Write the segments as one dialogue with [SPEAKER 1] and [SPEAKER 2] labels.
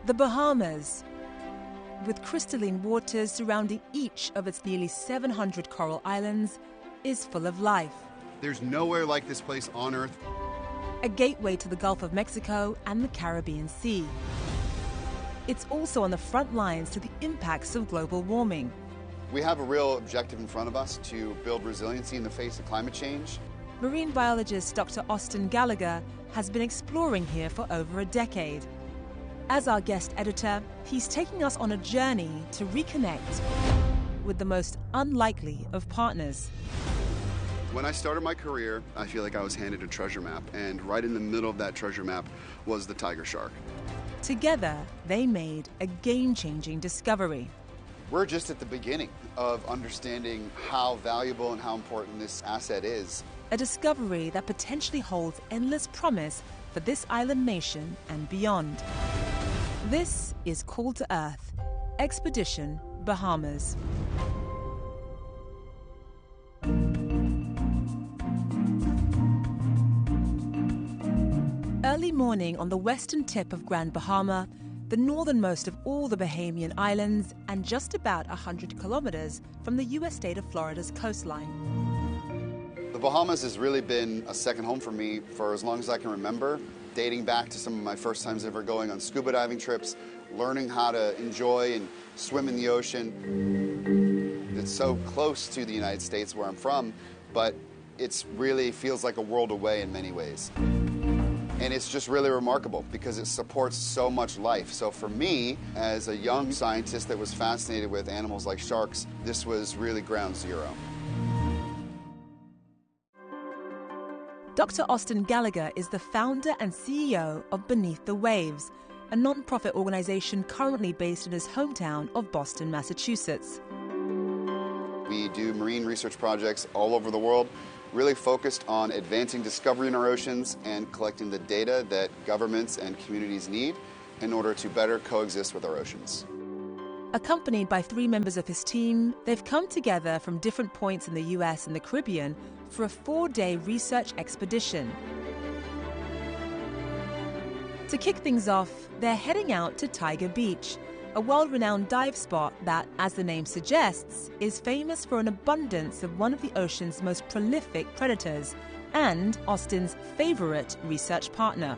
[SPEAKER 1] The Bahamas, with crystalline waters surrounding each of its nearly 700 coral islands, is full of life.
[SPEAKER 2] There's nowhere like this place on Earth.
[SPEAKER 1] A gateway to the Gulf of Mexico and the Caribbean Sea. It's also on the front lines to the impacts of global warming.
[SPEAKER 2] We have a real objective in front of us to build resiliency in the face of climate change.
[SPEAKER 1] Marine biologist Dr. Austin Gallagher has been exploring here for over a decade. As our guest editor, he's taking us on a journey to reconnect with the most unlikely of partners.
[SPEAKER 2] When I started my career, I feel like I was handed a treasure map, and right in the middle of that treasure map was the tiger shark.
[SPEAKER 1] Together, they made a game-changing discovery.
[SPEAKER 2] We're just at the beginning of understanding how valuable and how important this asset is.
[SPEAKER 1] A discovery that potentially holds endless promise for this island nation and beyond. This is Call to Earth, Expedition Bahamas. Early morning on the western tip of Grand Bahama, the northernmost of all the Bahamian islands and just about 100 kilometers from the U.S. state of Florida's coastline.
[SPEAKER 2] The Bahamas has really been a second home for me for as long as I can remember, dating back to some of my first times ever going on scuba diving trips, learning how to enjoy and swim in the ocean. It's so close to the United States where I'm from, but it really feels like a world away in many ways. And it's just really remarkable because it supports so much life. So for me, as a young scientist that was fascinated with animals like sharks, this was really ground zero.
[SPEAKER 1] Dr. Austin Gallagher is the founder and CEO of Beneath the Waves, a non-profit organization currently based in his hometown of Boston, Massachusetts.
[SPEAKER 2] We do marine research projects all over the world, really focused on advancing discovery in our oceans and collecting the data that governments and communities need in order to better coexist with our oceans.
[SPEAKER 1] Accompanied by 3 members of his team, they've come together from different points in the US and the Caribbean for a 4-day research expedition. To kick things off, they're heading out to Tiger Beach, a world-renowned dive spot that, as the name suggests, is famous for an abundance of one of the ocean's most prolific predators and Austin's favorite research partner.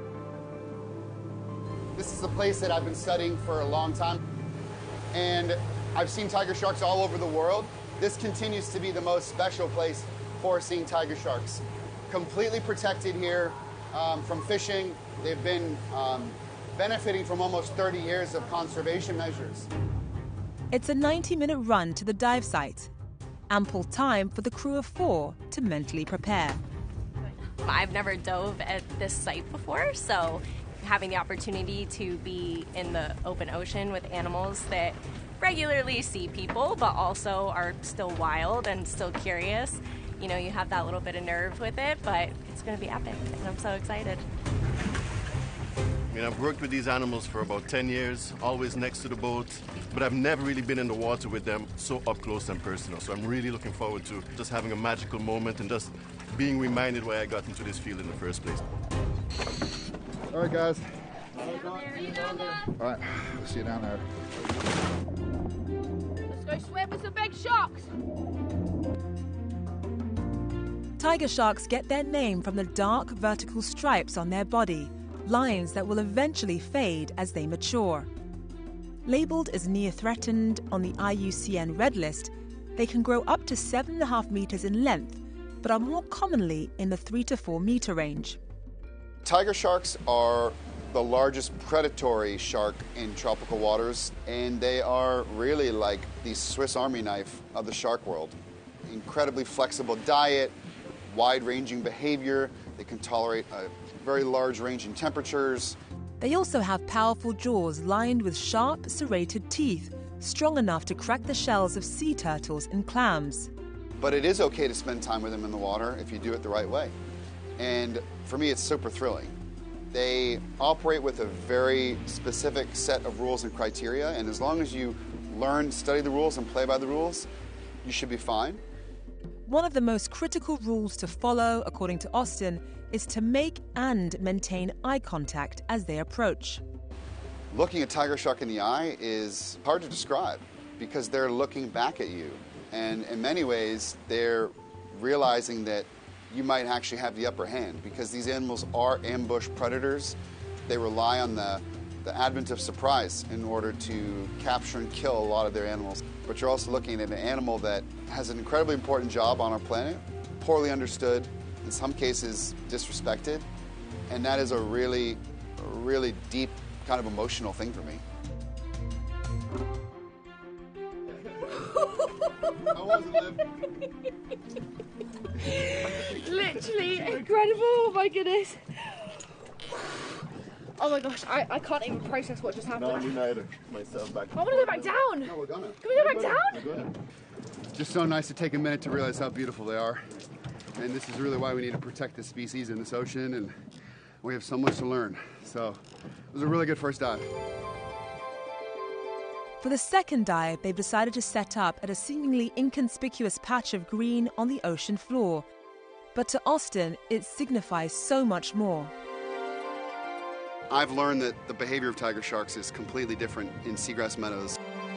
[SPEAKER 2] This is a place that I've been studying for a long time, and I've seen tiger sharks all over the world. This continues to be the most special place for seeing tiger sharks. Completely protected here from fishing. They've been benefiting from almost 30 years of conservation measures.
[SPEAKER 1] It's a 90-minute run to the dive site. Ample time for the crew of 4 to mentally prepare.
[SPEAKER 3] I've never dove at this site before, so having the opportunity to be in the open ocean with animals that regularly see people but also are still wild and still curious, you know, you have that little bit of nerve with it, but it's going to be epic, and I'm so excited.
[SPEAKER 4] I mean, I've worked with these animals for about 10 years, always next to the boat, but I've never really been in the water with them so up close and personal. So I'm really looking forward to just having a magical moment and just being reminded why I got into this field in the first place.
[SPEAKER 2] All right, guys.
[SPEAKER 5] All
[SPEAKER 2] right, we'll see you down there.
[SPEAKER 5] Let's go swim with some big sharks.
[SPEAKER 1] Tiger sharks get their name from the dark vertical stripes on their body, lines that will eventually fade as they mature. Labeled as near threatened on the IUCN Red List, they can grow up to 7.5 meters in length, but are more commonly in the 3 to 4 meter range.
[SPEAKER 2] Tiger sharks are the largest predatory shark in tropical waters, and they are really like the Swiss Army knife of the shark world. Incredibly flexible diet, wide-ranging behavior. They can tolerate a very large range in temperatures.
[SPEAKER 1] They also have powerful jaws lined with sharp, serrated teeth, strong enough to crack the shells of sea turtles and clams.
[SPEAKER 2] But it is okay to spend time with them in the water if you do it the right way. And for me, it's super thrilling. They operate with a very specific set of rules and criteria, and as long as you learn, study the rules, and play by the rules, you should be fine.
[SPEAKER 1] One of the most critical rules to follow, according to Austin, is to make and maintain eye contact as they approach.
[SPEAKER 2] Looking a tiger shark in the eye is hard to describe because they're looking back at you. And in many ways, they're realizing that you might actually have the upper hand because these animals are ambush predators. They rely on the advent of surprise in order to capture and kill a lot of their animals. But you're also looking at an animal that has an incredibly important job on our planet, poorly understood, in some cases disrespected, and that is a really deep kind of emotional thing for me. How was it, Liv?
[SPEAKER 5] Literally incredible. Oh my goodness. Oh my gosh, I can't even process what just happened.
[SPEAKER 4] No, me neither. Myself back.
[SPEAKER 5] I want to go back down.
[SPEAKER 2] No, we're gonna.
[SPEAKER 5] Can we go back down?
[SPEAKER 4] We're gonna.
[SPEAKER 2] Just so nice to take a minute to realize how beautiful they are. And this is really why we need to protect this species in this ocean, and we have so much to learn. So it was a really good first dive.
[SPEAKER 1] For the second dive, they've decided to set up at a seemingly inconspicuous patch of green on the ocean floor. But to Austin, it signifies so much more.
[SPEAKER 2] I've learned that the behavior of tiger sharks is completely different in seagrass meadows.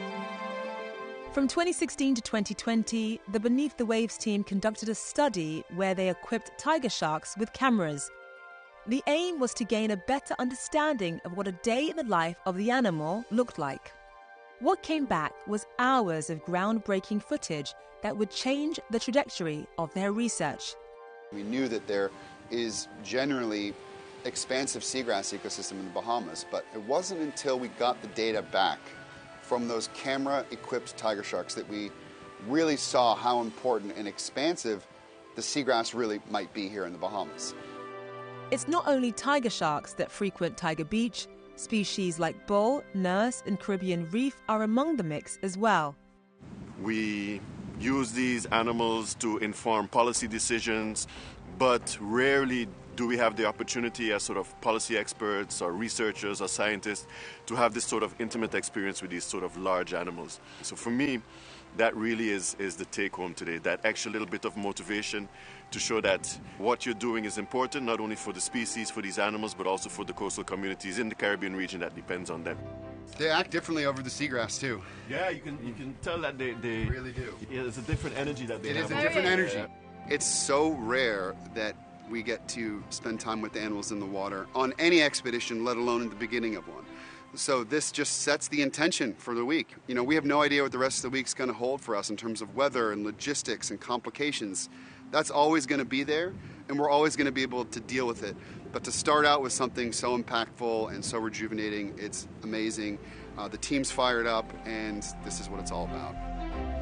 [SPEAKER 1] From 2016 to 2020, the Beneath the Waves team conducted a study where they equipped tiger sharks with cameras. The aim was to gain a better understanding of what a day in the life of the animal looked like. What came back was hours of groundbreaking footage that would change the trajectory of their research.
[SPEAKER 2] We knew that there is generally expansive seagrass ecosystem in the Bahamas, but it wasn't until we got the data back from those camera-equipped tiger sharks that we really saw how important and expansive the seagrass really might be here in the Bahamas.
[SPEAKER 1] It's not only tiger sharks that frequent Tiger Beach. Species like bull, nurse, and Caribbean reef are among the mix as well.
[SPEAKER 4] We use these animals to inform policy decisions, but rarely do we have the opportunity as sort of policy experts or researchers or scientists to have this sort of intimate experience with these sort of large animals. So for me, that really is the take home today, that extra little bit of motivation to show that what you're doing is important, not only for the species, for these animals, but also for the coastal communities in the Caribbean region that depends on them.
[SPEAKER 2] They act differently over the seagrass too.
[SPEAKER 4] Yeah, you can tell that they
[SPEAKER 2] really do.
[SPEAKER 4] Yeah, it's a different energy that they
[SPEAKER 2] It
[SPEAKER 4] have.
[SPEAKER 2] is a different energy. It's so rare that we get to spend time with the animals in the water on any expedition, let alone in the beginning of one. So this just sets the intention for the week. You know, we have no idea what the rest of the week's going to hold for us in terms of weather and logistics and complications. That's always going to be there, and we're always going to be able to deal with it. But to start out with something so impactful and so rejuvenating, it's amazing. The team's fired up, and this is what it's all about.